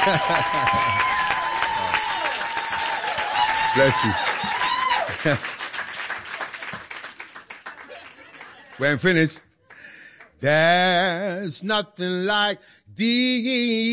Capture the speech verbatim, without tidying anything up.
Bless you. We ain't finished. There's nothing like the